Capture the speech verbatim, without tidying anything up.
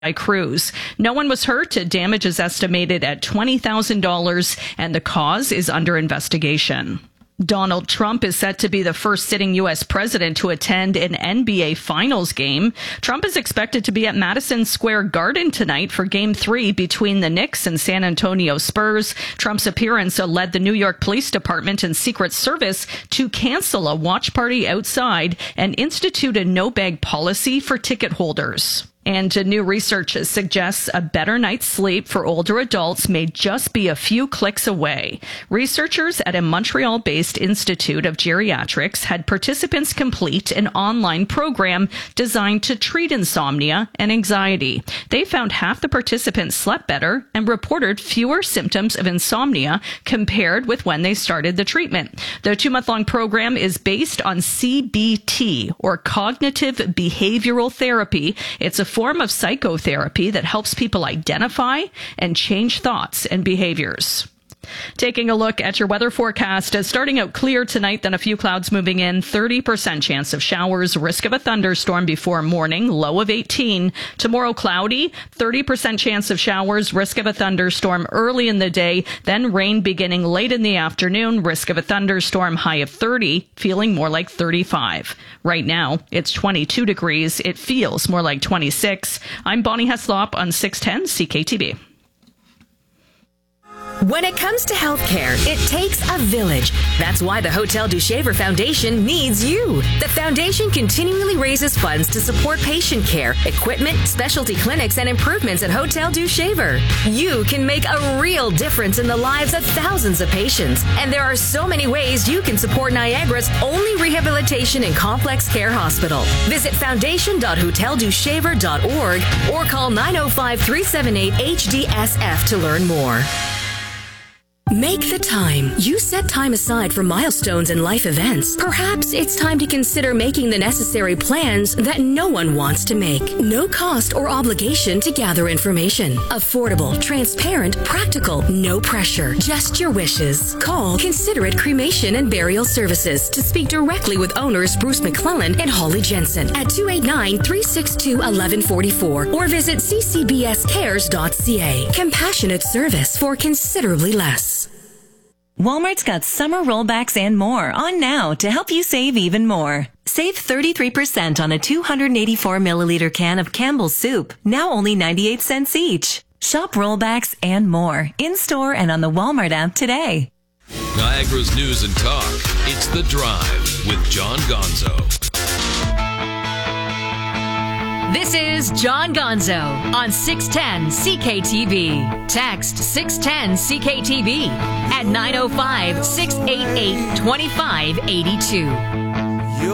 Cruise. No one was hurt. Damage is estimated at twenty thousand dollars, and the cause is under investigation. Donald Trump is set to be the first sitting U S president to attend an N B A Finals game. Trump is expected to be at Madison Square Garden tonight for Game three between the Knicks and San Antonio Spurs. Trump's appearance led the New York Police Department and Secret Service to cancel a watch party outside and institute a no-bag policy for ticket holders. And new research suggests a better night's sleep for older adults may just be a few clicks away. Researchers at a Montreal-based Institute of Geriatrics had participants complete an online program designed to treat insomnia and anxiety. They found half the participants slept better and reported fewer symptoms of insomnia compared with when they started the treatment. The two-month-long program is based on C B T, or cognitive behavioral therapy. It's a form of psychotherapy that helps people identify and change thoughts and behaviors. Taking a look at your weather forecast, uh, starting out clear tonight, then a few clouds moving in, thirty percent chance of showers, risk of a thunderstorm before morning, low of eighteen. Tomorrow cloudy, thirty percent chance of showers, risk of a thunderstorm early in the day, then rain beginning late in the afternoon, risk of a thunderstorm, high of thirty, feeling more like thirty-five. Right now, it's twenty-two degrees. It feels more like twenty-six. I'm Bonnie Heslop on six ten C K T B. When it comes to healthcare, it takes a village. That's why the Hotel du Shaver Foundation needs you. The foundation continually raises funds to support patient care, equipment, specialty clinics, and improvements at Hotel du Shaver. You can make a real difference in the lives of thousands of patients. And there are so many ways you can support Niagara's only rehabilitation and complex care hospital. Visit foundation dot hotel du shaver dot org or call nine oh five, three seven eight, H D S F to learn more. Make the time. You set time aside for milestones and life events. Perhaps it's time to consider making the necessary plans that no one wants to make. No cost or obligation to gather information. Affordable, transparent, practical, no pressure. Just your wishes. Call Considerate Cremation and Burial Services to speak directly with owners Bruce McClellan and Holly Jensen at two eight nine, three six two, one one four four or visit c c b s cares dot c a. Compassionate service for considerably less. Walmart's got summer rollbacks and more on now to help you save even more. Save thirty-three percent on a two hundred eighty-four milliliter can of Campbell's soup, now only ninety-eight cents each. Shop rollbacks and more in-store and on the Walmart app today. Niagara's news and talk. It's The Drive with John Gonzo. This is John Gonzo on six ten C K T V. Text six ten C K T V at nine oh five, six eight eight, two five eight two.